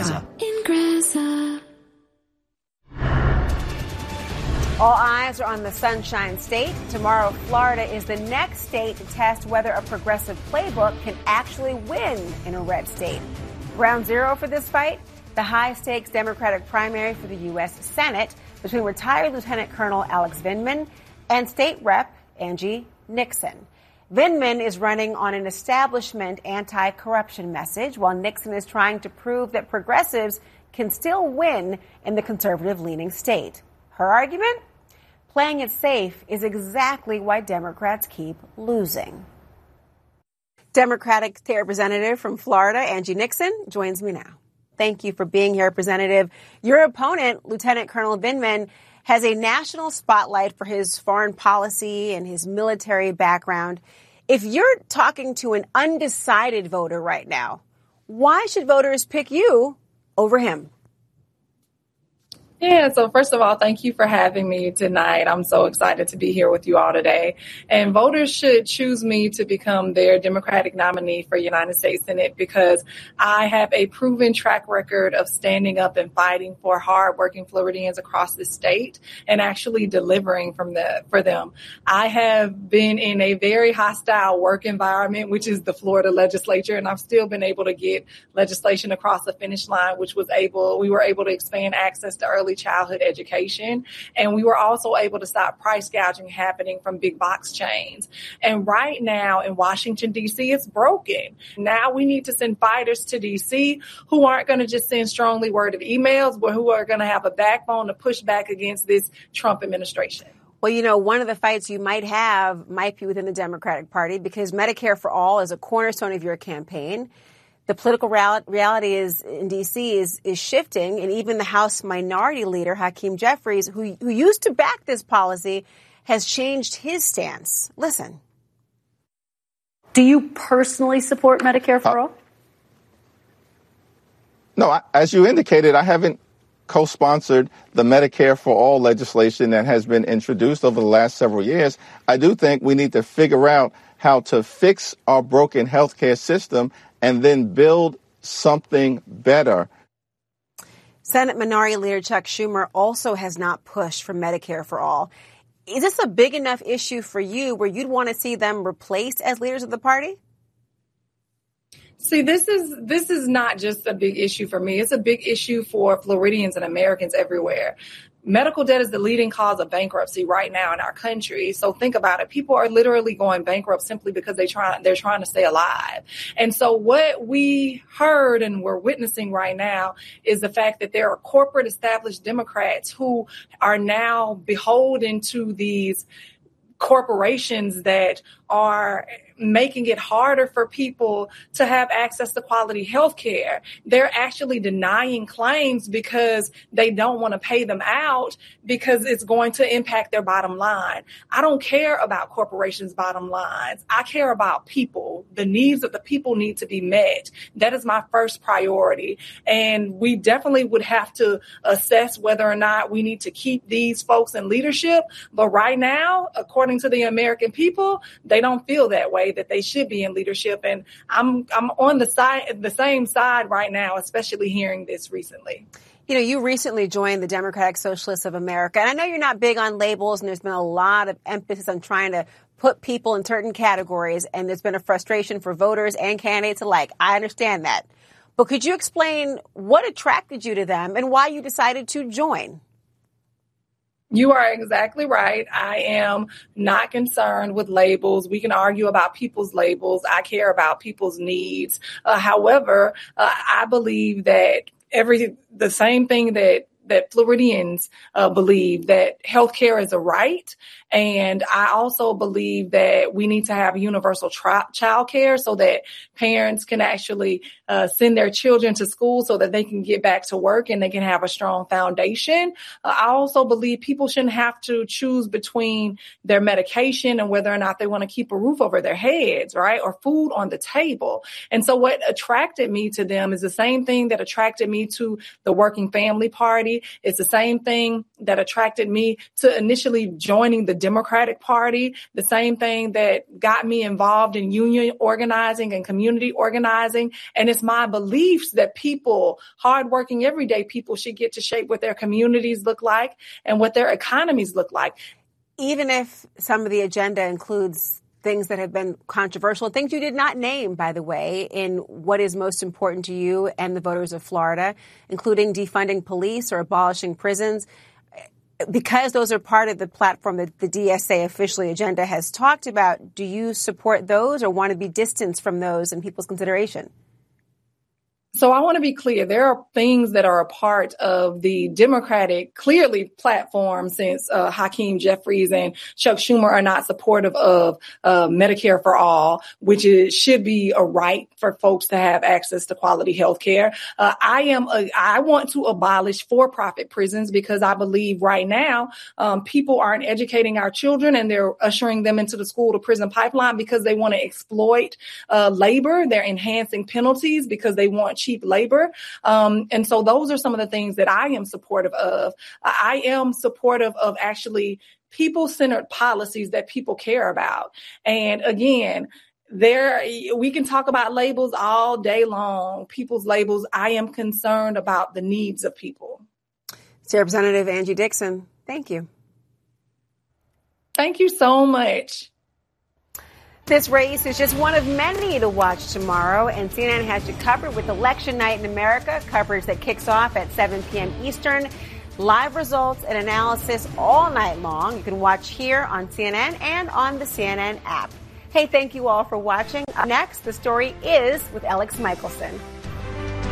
Ingrezza. All eyes are on the Sunshine State. Tomorrow, Florida is the next state to test whether a progressive playbook can actually win in a red state. Ground zero for this fight, the high-stakes Democratic primary for the U.S. Senate between retired Lieutenant Colonel Alex Vindman and State Rep Angie Nixon. Vindman is running on an establishment anti-corruption message, while Nixon is trying to prove that progressives can still win in the conservative-leaning state. Her argument? Playing it safe is exactly why Democrats keep losing. Democratic State Representative from Florida, Angie Nixon, joins me now. Thank you for being here, Representative. Your opponent, Lieutenant Colonel Vindman, has a national spotlight for his foreign policy and his military background. If you're talking to an undecided voter right now, why should voters pick you over him? Yeah, so first of all, thank you for having me tonight. I'm so excited to be here with you all today. And voters should choose me to become their Democratic nominee for United States Senate because I have a proven track record of standing up and fighting for hardworking Floridians across the state and actually delivering for them. I have been in a very hostile work environment, which is the Florida legislature, and I've still been able to get legislation across the finish line, we were able to expand access to early childhood education. And we were also able to stop price gouging happening from big box chains. And right now in Washington, D.C., it's broken. Now we need to send fighters to D.C. who aren't going to just send strongly worded emails, but who are going to have a backbone to push back against this Trump administration. Well, you know, one of the fights you might have might be within the Democratic Party because Medicare for All is a cornerstone of your campaign. The political reality is in D.C. is shifting, and even the House Minority Leader, Hakeem Jeffries, who used to back this policy, has changed his stance. Listen. Do you personally support Medicare for All? No, as you indicated, I haven't co-sponsored the Medicare for All legislation that has been introduced over the last several years. I do think we need to figure out how to fix our broken healthcare system and then build something better. Senate Minority Leader Chuck Schumer also has not pushed for Medicare for All. Is this a big enough issue for you where you'd want to see them replaced as leaders of the party? See, this is not just a big issue for me. It's a big issue for Floridians and Americans everywhere. Medical debt is the leading cause of bankruptcy right now in our country. So think about it. People are literally going bankrupt simply because they're trying to stay alive. And so what we heard and we're witnessing right now is the fact that there are corporate established Democrats who are now beholden to these corporations that are making it harder for people to have access to quality health care. They're actually denying claims because they don't want to pay them out because it's going to impact their bottom line. I don't care about corporations' bottom lines. I care about people. The needs of the people need to be met. That is my first priority. And we definitely would have to assess whether or not we need to keep these folks in leadership. But right now, according to the American people, they don't feel that way, that they should be in leadership. And I'm on the same side right now, especially hearing this recently. You know, you recently joined the Democratic Socialists of America. And I know you're not big on labels, and there's been a lot of emphasis on trying to put people in certain categories. And there's been a frustration for voters and candidates alike. I understand that. But could you explain what attracted you to them and why you decided to join? You are exactly right. I am not concerned with labels. We can argue about people's labels. I care about people's needs. However, I believe that the same thing that Floridians believe, that healthcare is a right. And I also believe that we need to have universal child care so that parents can actually send their children to school so that they can get back to work and they can have a strong foundation. I also believe people shouldn't have to choose between their medication and whether or not they want to keep a roof over their heads, right? Or food on the table. And so what attracted me to them is the same thing that attracted me to the Working Family Party Party. It's the same thing that attracted me to initially joining the Democratic Party, the same thing that got me involved in union organizing and community organizing. And it's my beliefs that people, hardworking, everyday people, should get to shape what their communities look like and what their economies look like. Even if some of the agenda includes things that have been controversial, things you did not name, by the way, in what is most important to you and the voters of Florida, including defunding police or abolishing prisons, because those are part of the platform that the DSA officially agenda has talked about, do you support those or want to be distanced from those in people's consideration? So I want to be clear. There are things that are a part of the Democratic, clearly, platform since Hakeem Jeffries and Chuck Schumer are not supportive of Medicare for all, which should be a right for folks to have access to quality health care. I want to abolish for-profit prisons because I believe right now people aren't educating our children and they're ushering them into the school to prison pipeline because they want to exploit labor. They're enhancing penalties because they want cheap labor. And so those are some of the things that I am supportive of. I am supportive of actually people-centered policies that people care about. And again, we can talk about labels all day long, people's labels. I am concerned about the needs of people. State Representative Angie Dixon, thank you. Thank you so much. This race is just one of many to watch tomorrow, and CNN has you covered with Election Night in America, coverage that kicks off at 7 p.m. Eastern. Live results and analysis all night long. You can watch here on CNN and on the CNN app. Hey, thank you all for watching. Up next, the story is with Alex Michelson.